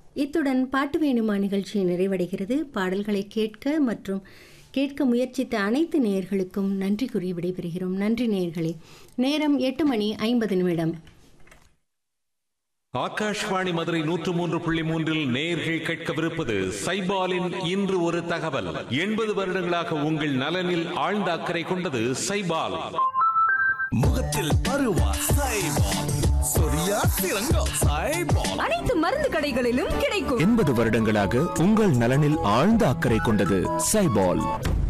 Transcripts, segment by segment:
இத்துடன் பாட்டு வேணுமா நிகழ்ச்சி நிறைவடைகிறது. பாடல்களை கேட்க மற்றும் கேட்க முயற்சித்த அனைத்து நேயர்களுக்கும் நன்றி கூறி விடைபெறுகிறோம். நன்றி நேயர்களே. நேரம் 8:50. ஆகாஷ்வாணி மதுரை 103.3 நேயர்கள் கேட்கவிருப்பது சைபாலின் இன்று ஒரு தகவல். 80 வருடங்களாக உங்கள் நலனில் ஆழ்ந்த அக்கறை கொண்டது சைபால். முகத்தில் பருவா சைபால், சொரியா சிறங்கா சைபால், அனைத்து மருந்து கடைகளிலும் கிடைக்கும். 80 வருடங்களாக உங்கள் நலனில் ஆழ்ந்த அக்கறை கொண்டது சைபால்.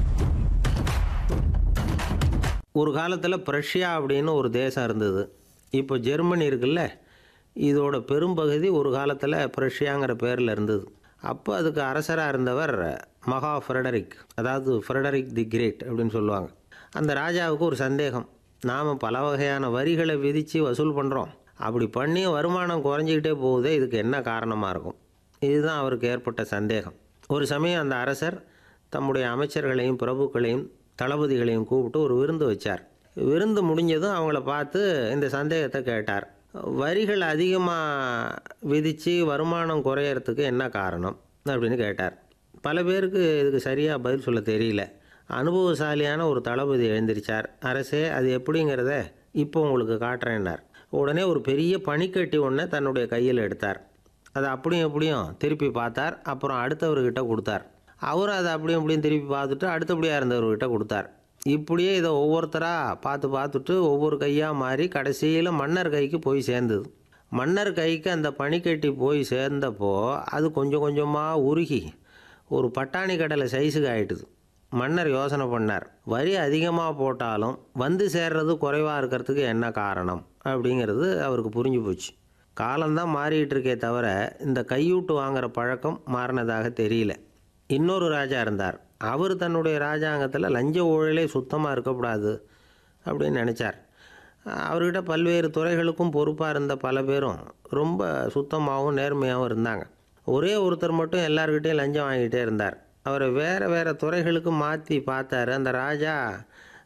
ஒரு காலத்தில் பிரஷ்யா அப்படின்னு ஒரு தேசம் இருந்தது. இப்போ ஜெர்மனி இருக்குல்ல, இதோட பெரும்பகுதி ஒரு காலத்தில் பிரஷ்யாங்கிற பேரில் இருந்தது. அப்போ அதுக்கு அரசராக இருந்தவர் மகா ஃப்ரெடரிக், அதாவது ஃப்ரெடரிக் தி கிரேட் அப்படின்னு சொல்லுவாங்க. அந்த ராஜாவுக்கு ஒரு சந்தேகம். நாம் பல வகையான வரிகளை விதித்து வசூல் பண்ணுறோம், அப்படி பண்ணி வருமானம் குறைஞ்சிக்கிட்டே போகுதே, இதுக்கு என்ன காரணமாக இருக்கும்? இதுதான் அவருக்கு ஏற்பட்ட சந்தேகம். ஒரு சமயம் அந்த அரசர் தம்முடைய அமைச்சர்களையும் பிரபுக்களையும் தளபதிகளையும் கூப்பிட்டு ஒரு விருந்து வச்சார். விருந்து முடிஞ்சதும் அவங்கள பார்த்து இந்த சந்தேகத்தை கேட்டார். வரிகள் அதிகமாக விதித்து வருமானம் குறையறதுக்கு என்ன காரணம் அப்படின்னு கேட்டார். பல பேருக்கு இதுக்கு சரியாக பதில் சொல்ல தெரியல. அனுபவசாலியான ஒரு தளபதி எழுந்திரிச்சார். அரசே, அது எப்படிங்கிறத இப்போ உங்களுக்கு காட்டுறேன்னார். உடனே ஒரு பெரிய பனிக்கட்டி ஒன்றை தன்னுடைய கையில் எடுத்தார். அதை அப்படியும் எப்படியும் திருப்பி பார்த்தார். அப்புறம் அடுத்தவர்கிட்ட கொடுத்தார். அவரும் அதை அப்படியும் எப்படியும் திருப்பி பார்த்துட்டு அடுத்தபடியாக இருந்தவர்கிட்ட கொடுத்தார். இப்படியே இதை ஒவ்வொருத்தராக பார்த்துட்டு ஒவ்வொரு கையாக மாறி கடைசியில் மன்னர் கைக்கு போய் சேர்ந்தது. மன்னர் கைக்கு அந்த பனிக்கட்டி போய் சேர்ந்தப்போ அது கொஞ்சம் கொஞ்சமாக உருகி ஒரு பட்டாணி கடலை சைஸுக்கு ஆகிட்டுது. மன்னர் யோசனை பண்ணார், வரி அதிகமாக போட்டாலும் வந்து சேர்றது குறைவாக இருக்கிறதுக்கு என்ன காரணம் அப்படிங்கிறது அவருக்கு புரிஞ்சு போச்சு. காலம்தான் மாறிக்கிட்டு இருக்கே தவிர இந்த கையூட்டு வாங்குகிற பழக்கம் மாறினதாக தெரியல. இன்னொரு ராஜா இருந்தார். அவர் தன்னுடைய ராஜாங்கத்தில் லஞ்ச ஊழலே சுத்தமாக இருக்கக்கூடாது அப்படின்னு நினச்சார். அவர்கிட்ட பல்வேறு துறைகளுக்கும் பொறுப்பாக இருந்த பல பேரும் ரொம்ப சுத்தமாகவும் நேர்மையாகவும் இருந்தாங்க. ஒரே ஒருத்தர் மட்டும் எல்லார்கிட்டையும் லஞ்சம் வாங்கிட்டே இருந்தார். அவரை வேறு வேறு துறைகளுக்கு மாற்றி பார்த்தாரு. அந்த ராஜா